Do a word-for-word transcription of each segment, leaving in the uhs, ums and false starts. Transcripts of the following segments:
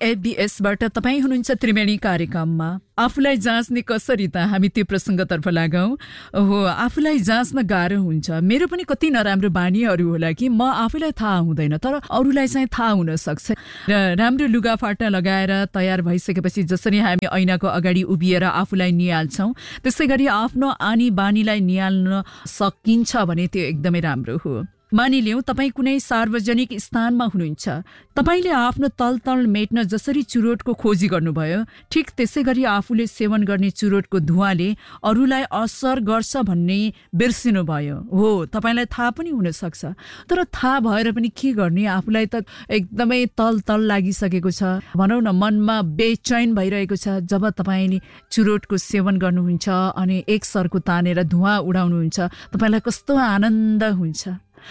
एबीएसबाट तपाईँ हुनुहुन्छ त्रिवेणी कार्यक्रममा। आफूलाई जाँच्ने कसरी त हामी त्यो प्रसङ्गतर्फ लागौँ। हो, आफूलाई जाँच्न गाह्रो हुन्छ। मेरो पनि कति नराम्रो बानीहरू होला कि म आफैलाई थाहा हुँदैन, तर अरूलाई चाहिँ थाहा हुन सक्छ। र राम्रो लुगाफाटा लगाएर तयार भइसकेपछि जसरी हामी ऐनाको अगाडि उभिएर आफूलाई निहाल्छौँ, त्यसै गरी आफ्नो आनी बानीलाई निहाल्न सकिन्छ भने त्यो एकदमै राम्रो हो। मानिलिउँ तपाईँ कुनै सार्वजनिक स्थानमा हुनुहुन्छ, तपाईँले आफ्नो तलतल मेट्न जसरी चुरोटको खोजी गर्नुभयो, ठिक त्यसै गरी आफूले सेवन गर्ने चुरोटको धुवाले अरूलाई असर गर्छ भन्ने बिर्सिनुभयो। हो, तपाईँलाई थाहा पनि हुनसक्छ, तर थाहा भएर पनि के गर्ने, आफूलाई त एकदमै तलतल लागिसकेको छ, भनौँ न मनमा बेचैन भइरहेको छ। जब तपाईँले चुरोटको सेवन गर्नुहुन्छ अनि एक सर्को तानेर धुवा उडाउनुहुन्छ, तपाईँलाई कस्तो आनन्द हुन्छ।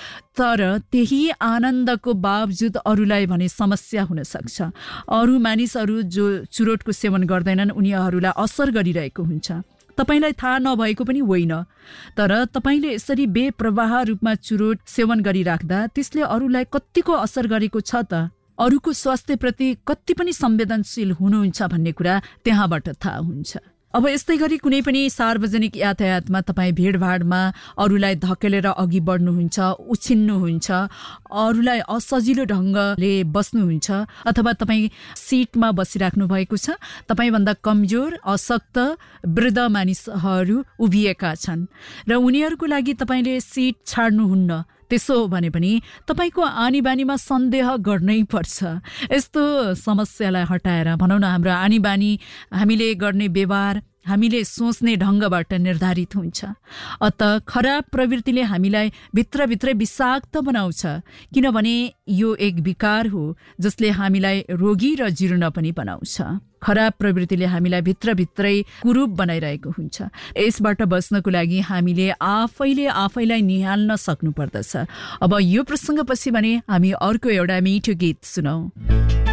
तर त्यही आनन्दको बावजुद अरूलाई भने समस्या हुन सक्छ। अरू मानिसहरू जो चुरोटको सेवन गर्दैनन् उनीहरूलाई असर गरिरहेको हुन्छ। तपाईलाई थाहा नभएको पनि होइन, तर तपाईले यसरी बेप्रवाह रूपमा चुरोट सेवन गरिराख्दा त्यसले अरूलाई कतिको असर गरेको छ त, अरूको स्वास्थ्यप्रति कति पनि संवेदनशील हुनुहुन्छ भन्ने कुरा त्यहाँबाट थाहा हुन्छ। अब यस्तै गरी कुनै पनि सार्वजनिक यातायातमा तपाईँ भिडभाडमा अरूलाई धकेलेर अघि बढ्नुहुन्छ, उछिन्नुहुन्छ, अरूलाई असजिलो ढङ्गले बस्नुहुन्छ, अथवा तपाईँ सिटमा बसिराख्नु भएको छ, तपाईँभन्दा कमजोर अशक्त वृद्ध मानिसहरू उभिएका छन् र उनीहरूको लागि तपाईँले सिट छाड्नुहुन्न। त्यसो भने पनि तपाईको आनी बानीमा सन्देह गर्नै पर्छ। यस्तो समस्यालाई हटाएर भनौँ न, हाम्रो आनी बानी, हामीले गर्ने व्यवहार, हामीले सोच्ने ढङ्गबाट निर्धारित हुन्छ। अत खराब प्रवृत्तिले हामीलाई भित्रभित्रै विषाक्त बनाउँछ, किनभने यो एक विकार हो जसले हामीलाई रोगी र जीर्ण पनि बनाउँछ। खराब प्रवृत्तिले हामीलाई भित्रभित्रै कुरूप बनाइरहेको हुन्छ। यसबाट बच्नको लागि हामीले आफैले आफैलाई निहाल्न सक्नु पर्दछ। अब यो प्रसङ्गपछि भने हामी अर्को एउटा मिठो गीत सुनौं।